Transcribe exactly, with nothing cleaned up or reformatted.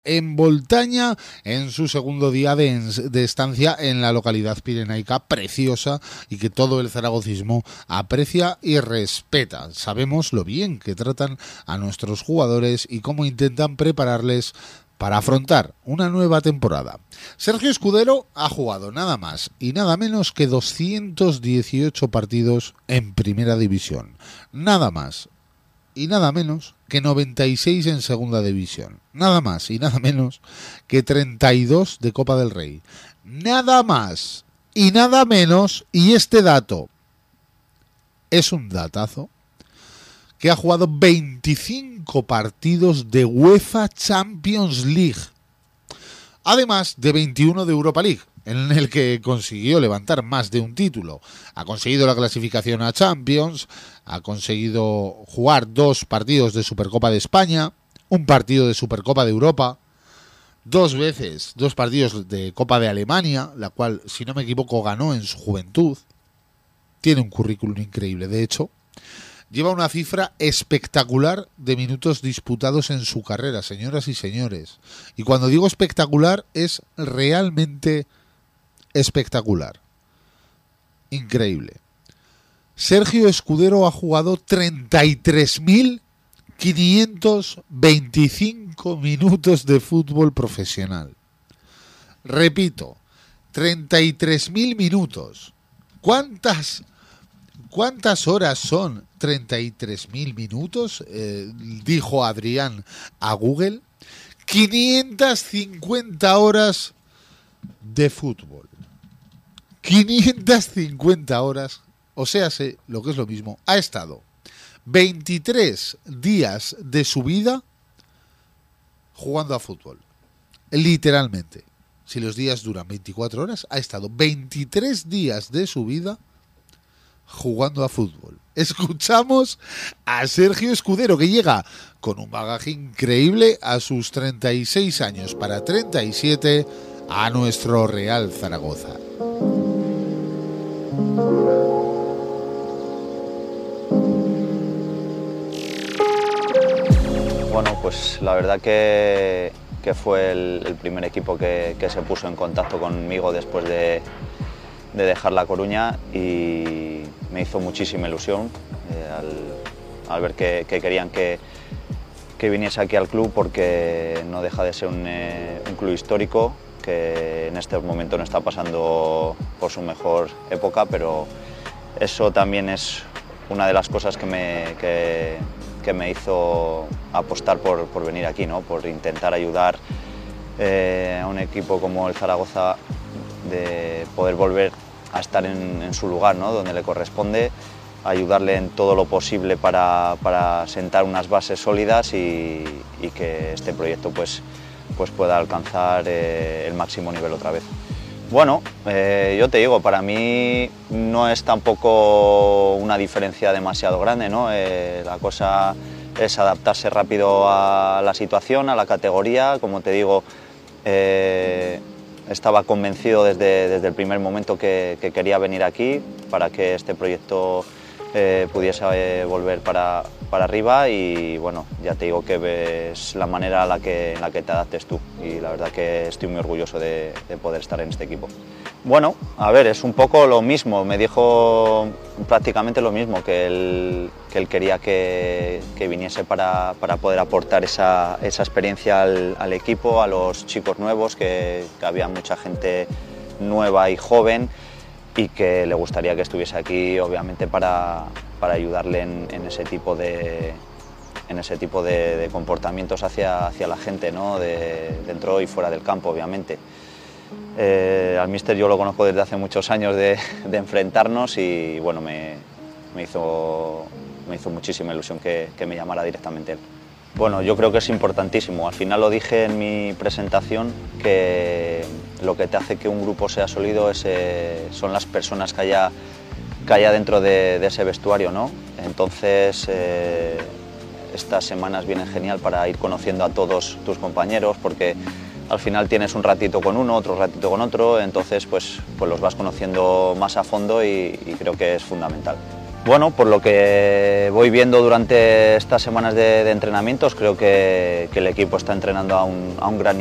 en Boltaña, en su segundo día de, de estancia en la localidad pirenaica preciosa y que todo el zaragocismo aprecia y respeta. Sabemos lo bien que tratan a nuestros jugadores y cómo intentan prepararles para afrontar una nueva temporada. Sergio Escudero ha jugado nada más y nada menos que doscientos dieciocho partidos en Primera División. Nada más y nada menos que noventa y seis en Segunda División. Nada más y nada menos que treinta y dos de Copa del Rey. Nada más y nada menos, y este dato es un datazo, que ha jugado veinticinco partidos de UEFA Champions League, además de veintiuno de Europa League, en el que consiguió levantar más de un título. Ha conseguido la clasificación a Champions, ha conseguido jugar dos partidos de Supercopa de España, un partido de Supercopa de Europa, dos veces, dos partidos de Copa de Alemania, la cual, si no me equivoco, ganó en su juventud. Tiene un currículum increíble, de hecho. Lleva una cifra espectacular de minutos disputados en su carrera, señoras y señores. Y cuando digo espectacular, es realmente espectacular. Increíble. Sergio Escudero ha jugado treinta y tres mil quinientos veinticinco minutos de fútbol profesional. Repito, treinta y tres mil minutos. ¿Cuántas, cuántas horas son treinta y tres mil minutos? Eh, dijo Adrián a Google. quinientas cincuenta horas de fútbol. quinientas cincuenta horas, o sea, sé lo que es lo mismo, ha estado veintitrés días de su vida jugando a fútbol. Literalmente. Si los días duran veinticuatro horas, ha estado veintitrés días de su vida jugando a fútbol. Escuchamos a Sergio Escudero, que llega con un bagaje increíble a sus treinta y seis años para treinta y siete a nuestro Real Zaragoza. Bueno, pues la verdad que, que fue el, el primer equipo que, que se puso en contacto conmigo después de, de dejar La Coruña y me hizo muchísima ilusión eh, al, al ver que, que querían que, que viniese aquí al club, porque no deja de ser un, eh, un club histórico que en este momento no está pasando por su mejor época, pero eso también es una de las cosas que me, que, que me hizo apostar por, por venir aquí, ¿no? Por intentar ayudar eh, a un equipo como el Zaragoza de poder volver a estar en, en su lugar, ¿no? Donde le corresponde, ayudarle en todo lo posible para, para sentar unas bases sólidas y, y que este proyecto pues, pues pueda alcanzar eh, el máximo nivel otra vez. Bueno, eh, yo te digo, para mí no es tampoco una diferencia demasiado grande, ¿no? Eh, la cosa es adaptarse rápido a la situación, a la categoría. Como te digo, eh, estaba convencido desde, desde el primer momento que, que quería venir aquí para que este proyecto eh, pudiese eh, volver para, para arriba, y bueno, ya te digo que ves la manera en la que, en la que te adaptes tú, y la verdad que estoy muy orgulloso de, de poder estar en este equipo. Bueno, a ver, es un poco lo mismo, me dijo prácticamente lo mismo, que él, que él quería que, que viniese para, para poder aportar esa, esa experiencia al, al equipo, a los chicos nuevos, que, que había mucha gente nueva y joven, y que le gustaría que estuviese aquí, obviamente, para, para ayudarle en, en ese tipo de, en ese tipo de, de comportamientos hacia, hacia la gente, ¿no? De, dentro y fuera del campo, obviamente. Eh, al míster yo lo conozco desde hace muchos años de, de enfrentarnos, y bueno, me, me, hizo, me hizo muchísima ilusión que, que me llamara directamente él. Bueno, yo creo que es importantísimo. Al final lo dije en mi presentación, que lo que te hace que un grupo sea sólido es, eh, son las personas que haya, que haya dentro de, de ese vestuario, ¿no? Entonces, eh, estas semanas vienen genial para ir conociendo a todos tus compañeros, porque al final tienes un ratito con uno, otro ratito con otro, entonces pues, pues los vas conociendo más a fondo, y, y creo que es fundamental. Bueno, por lo que voy viendo durante estas semanas de, de entrenamientos, creo que, que el equipo está entrenando a un, a un gran